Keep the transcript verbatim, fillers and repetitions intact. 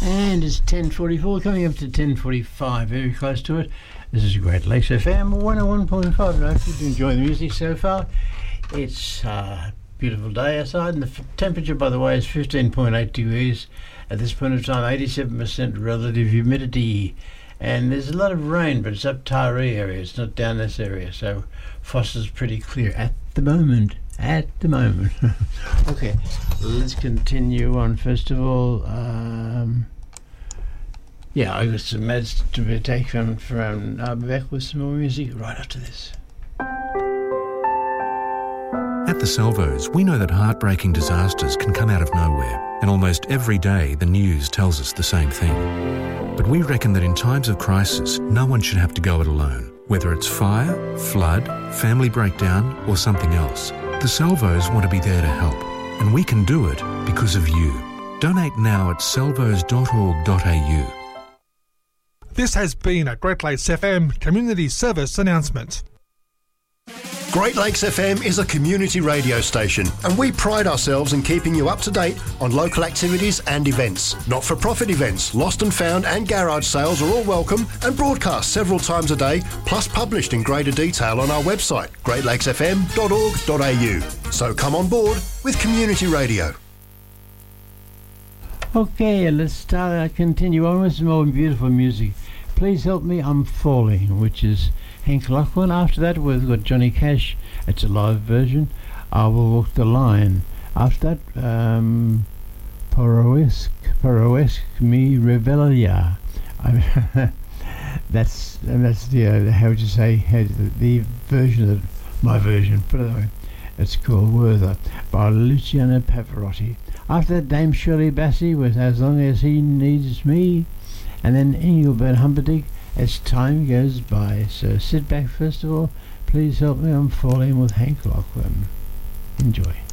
And it's ten forty-four, coming up to ten forty-five, very close to it. This is Great Lakes F M one oh one point five, and I hope you enjoy the music so far. It's a beautiful day outside, and the f- temperature, by the way, is fifteen point eight degrees. At this point of time, eighty-seven percent relative humidity. And there's a lot of rain, but it's up Taree area, it's not down this area, so Foster's pretty clear at the moment. At the moment. Okay, let's continue on. First of all, um, yeah, I got some meds to be taken from. I'll be back with some more music right after this. At the Salvos, we know that heartbreaking disasters can come out of nowhere, and almost every day the news tells us the same thing. But we reckon that in times of crisis, no one should have to go it alone. Whether it's fire, flood, family breakdown, or something else, the Salvos want to be there to help. And we can do it because of you. Donate now at salvos dot org dot a u. This has been a Great Lakes F M Community Service announcement. Great Lakes F M is a community radio station, and we pride ourselves in keeping you up to date on local activities and events. Not-for-profit events, lost and found and garage sales are all welcome and broadcast several times a day, plus published in greater detail on our website, great lakes f m dot org dot a u. So come on board with community radio. Okay, let's start, uh, continue on with some more beautiful music. Please Help Me, I'm Falling, which is Hank Lachlan. After that, we've got Johnny Cash. It's a live version. I Will Walk the Line. After that, um, Paroesque, Paroesque Mi Revelia. I that's that's the uh, how would you say how, the, the version of my version. Put it that way. It's called Werther by Luciano Pavarotti. After that, Dame Shirley Bassey with As Long As He Needs Me, and then Engelbert Humperdinck, As Time Goes By. So sit back first of all. Please Help Me, I'm Falling with Hank Lachlan. Enjoy.